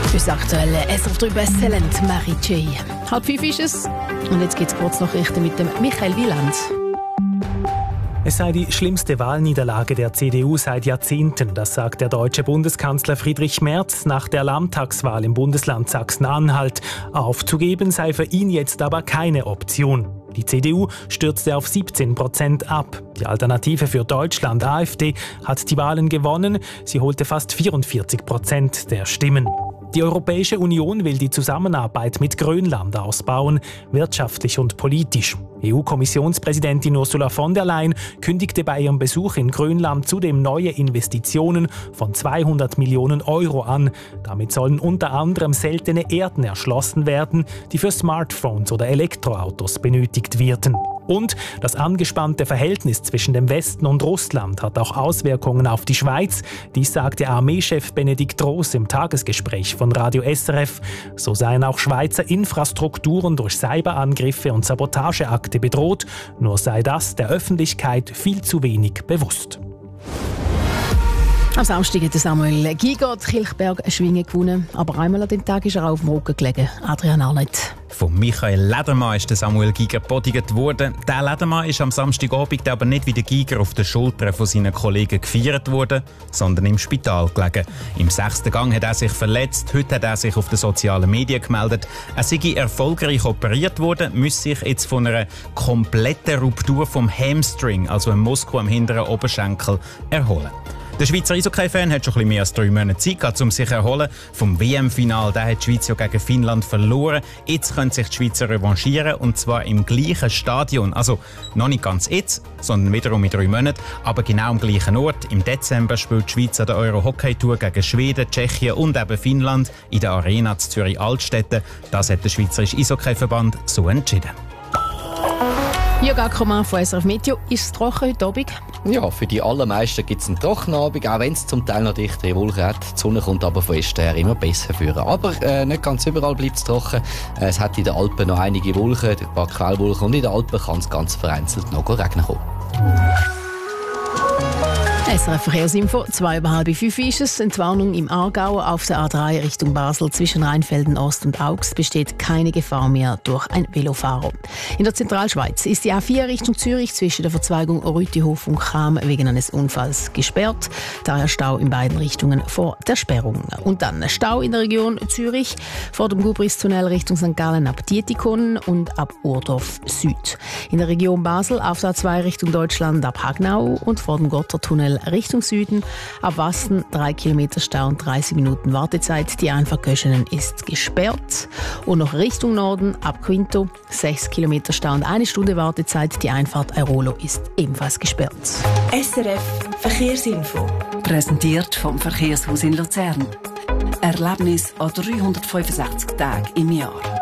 Unser aktueller SRF drüber Excellent Marie J. 4:30 ist es. Und jetzt gibt es Kurznachrichten mit dem Michael Wieland. Es sei die schlimmste Wahlniederlage der CDU seit Jahrzehnten, das sagt der deutsche Bundeskanzler Friedrich Merz nach der Landtagswahl im Bundesland Sachsen-Anhalt. Aufzugeben sei für ihn jetzt aber keine Option. Die CDU stürzte auf 17% ab. Die Alternative für Deutschland, AfD, hat die Wahlen gewonnen. Sie holte fast 44% der Stimmen. Die Europäische Union will die Zusammenarbeit mit Grönland ausbauen, wirtschaftlich und politisch. EU-Kommissionspräsidentin Ursula von der Leyen kündigte bei ihrem Besuch in Grönland zudem neue Investitionen von 200 Millionen Euro an. Damit sollen unter anderem seltene Erden erschlossen werden, die für Smartphones oder Elektroautos benötigt werden. Und das angespannte Verhältnis zwischen dem Westen und Russland hat auch Auswirkungen auf die Schweiz. Dies sagte Armeechef Benedikt Roos im Tagesgespräch von Radio SRF. So seien auch Schweizer Infrastrukturen durch Cyberangriffe und Sabotageakte bedroht. Nur sei das der Öffentlichkeit viel zu wenig bewusst. Am Samstag hat Samuel Giger die Kilchberg-Schwingen gewonnen. Aber einmal an dem Tag ist er auch auf dem Rücken gelegen. Adrian Arnett. Von Michael Ledermann ist Samuel Giger gebodigt worden. Der Ledermann ist am Samstagabend aber nicht wie der Giger auf den Schultern von seinen Kollegen gefeiert worden, sondern im Spital gelegen. Im 6. Gang hat er sich verletzt. Heute hat er sich auf den sozialen Medien gemeldet. Er sei erfolgreich operiert worden, müsse sich jetzt von einer kompletten Ruptur vom Hamstring, also einem Muskel am hinteren Oberschenkel, erholen. Der Schweizer Eishockey-Fan hat schon ein bisschen mehr als 3 Monate Zeit gehabt, um sich zu erholen. Vom WM-Final, da hat die Schweiz ja gegen Finnland verloren. Jetzt können sich die Schweizer revanchieren, und zwar im gleichen Stadion. Also noch nicht ganz jetzt, sondern wiederum in 3 Monaten, aber genau am gleichen Ort. Im Dezember spielt die Schweiz an der Euro-Hockey-Tour gegen Schweden, Tschechien und eben Finnland in der Arena zu Zürich-Altstetten. Das hat der Schweizerische Eishockey-Verband so entschieden. Jörg Ackermann von SRF Meteo. Ist es trocken heute Abend? Ja, für die allermeisten gibt es einen trockenen Abend, auch wenn es zum Teil noch dichtere Wolken hat. Die Sonne kommt aber von Westen her immer besser führen. Aber nicht ganz überall bleibt es trocken. Es hat in den Alpen noch einige Wolken, ein paar Quellwolken, und in den Alpen kann es ganz vereinzelt noch regnen kommen. SRF Verkehrsinfo, 4:30 ist es. Entwarnung im Aargau auf der A3 Richtung Basel zwischen Rheinfelden Ost und Augs besteht keine Gefahr mehr durch ein Velofahrer. In der Zentralschweiz ist die A4 Richtung Zürich zwischen der Verzweigung Rütihof und Cham wegen eines Unfalls gesperrt. Daher Stau in beiden Richtungen vor der Sperrung. Und dann Stau in der Region Zürich vor dem Gubristunnel Richtung St. Gallen ab Dietikon und ab Urdorf Süd. In der Region Basel auf der A2 Richtung Deutschland ab Hagnau und vor dem Gotthardtunnel Richtung Süden. Ab Wasten 3 Kilometer Stau und 30 Minuten Wartezeit. Die Einfahrt Köschenen ist gesperrt. Und noch Richtung Norden ab Quinto 6 Kilometer Stau und 1 Stunde Wartezeit. Die Einfahrt Airolo ist ebenfalls gesperrt. SRF Verkehrsinfo. Präsentiert vom Verkehrshaus in Luzern. Erlebnis an 365 Tagen im Jahr.